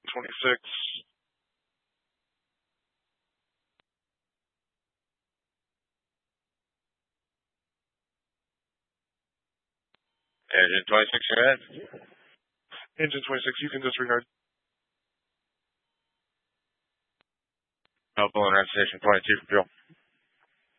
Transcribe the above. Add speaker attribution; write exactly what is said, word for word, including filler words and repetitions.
Speaker 1: twenty-six.
Speaker 2: Engine twenty-six, go ahead.
Speaker 1: Engine twenty-six, you can disregard.
Speaker 2: No, pulling around station twenty-two for fuel.